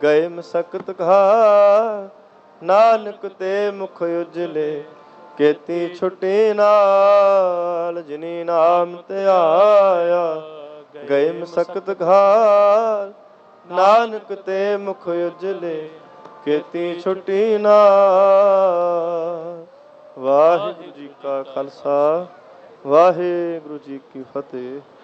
ਗਏ ਮਸਕਤ ਘਾਰ, ਨਾਨਕ ਤੇ ਮੁਖ ਉਜਲੇ, ਕੀਤੀ ਛੁੱਟੀ ਨਾਲ। ਜਿਨੀ ਨਾਮ ਧਿਆਇਆ, ਗਏ ਮਸਕਤ ਘਾਰ, ਨਾਨਕ ਤੇ ਮੁਖ ਉਜਲੇ, ਕੀਤੀ ਛੁੱਟੀ ਨਾਲ। ਵਾਹਿਗੁਰੂ ਜੀ ਕਾ ਖਾਲਸਾ, ਵਾਹਿਗੁਰੂ ਜੀ ਕੀ ਫਤਿਹ।